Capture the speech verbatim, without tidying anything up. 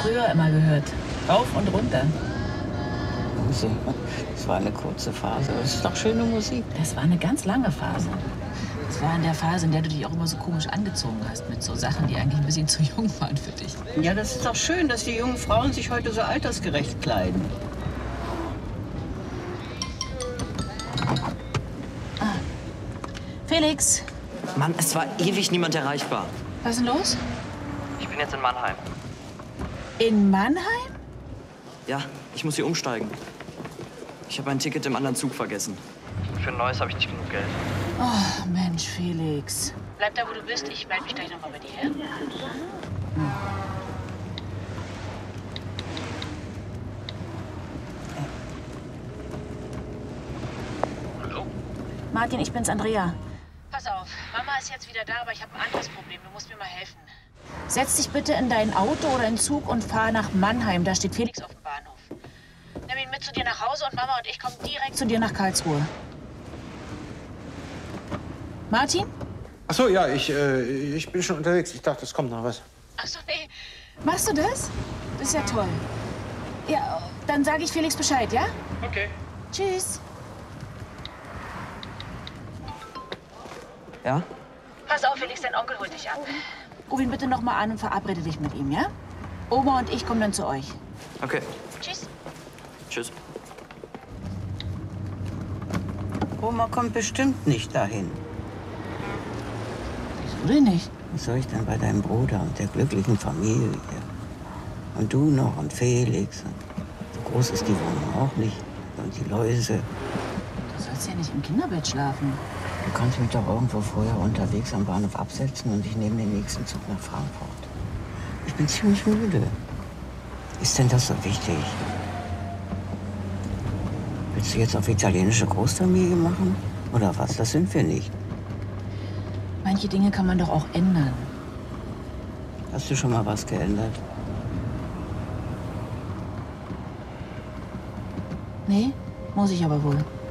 früher immer gehört. Rauf und runter. Also, das war eine kurze Phase. Das ist doch schöne Musik. Das war eine ganz lange Phase. Das war in der Phase, in der du dich auch immer so komisch angezogen hast. Mit so Sachen, die eigentlich ein bisschen zu jung waren für dich. Ja, das ist doch schön, dass die jungen Frauen sich heute so altersgerecht kleiden. Ah. Felix. Mann, es war ewig niemand erreichbar. Was ist denn los? Ich bin jetzt in Mannheim. In Mannheim? Ja, ich muss hier umsteigen. Ich habe ein Ticket im anderen Zug vergessen. Für ein neues habe ich nicht genug Geld. Oh, Mensch, Felix. Bleib da, wo du bist. Ich melde mich gleich nochmal bei dir, ja? Hm. Hallo? Martin, ich bin's, Andrea. Pass auf, Mama ist jetzt wieder da, aber ich habe ein anderes Problem. Du musst mir mal helfen. Setz dich bitte in dein Auto oder in den Zug und fahr nach Mannheim. Da steht Felix auf dem Bahnhof. Nimm ihn mit zu dir nach Hause und Mama und ich kommen direkt Zu dir nach Karlsruhe. Martin? Ach so, ja, ich, äh, ich bin schon unterwegs. Ich dachte, es kommt noch was. Ach so, nee. Machst du das? Das ist ja toll. Ja, dann sage ich Felix Bescheid, ja? Okay. Tschüss. Ja? Pass auf, Felix, dein Onkel holt dich ab. Ruf ihn bitte noch mal an und verabrede dich mit ihm, ja? Oma und ich kommen dann zu euch. Okay. Tschüss. Tschüss. Oma kommt bestimmt nicht dahin. Wieso denn nicht? Was soll ich denn bei deinem Bruder und der glücklichen Familie? Und du noch und Felix. So groß ist die Wohnung auch nicht. Und die Läuse. Du sollst ja nicht im Kinderbett schlafen. Du kannst mich doch irgendwo vorher unterwegs am Bahnhof absetzen und ich nehme den nächsten Zug nach Frankfurt. Ich bin ziemlich müde. Ist denn das so wichtig? Willst du jetzt auf italienische Großfamilie machen? Oder was? Das sind wir nicht. Manche Dinge kann man doch auch ändern. Hast du schon mal was geändert? Nee, muss ich aber wohl.